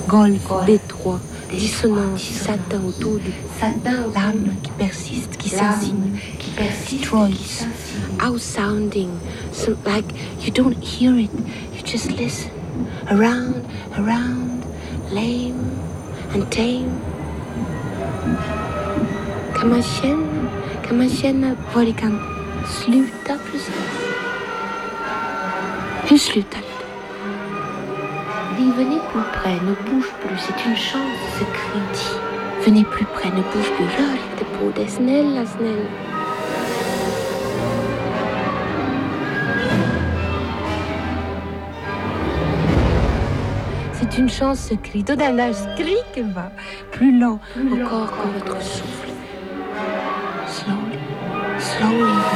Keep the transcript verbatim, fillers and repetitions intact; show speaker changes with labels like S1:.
S1: golfe, détroit, dissonance, satin autour du
S2: satin,
S1: l'âme qui persiste, qui s'insigne,
S2: qui persiste,
S1: Troyes, outsounding, so like you don't hear it, you just listen, around, around, lame and tame. Kan man känna, kan man känna var det kan sluta precis? Hur slutar det? Dis, venez plus près, ne bouge plus, c'est une chance, ce cri dit. Venez plus près, ne bouge plus, rör inte på det, snälla, snälla. C'est une chance, ce cri. Dodana skriker va, plus lent, encore que votre souffle. Slowly, slowly.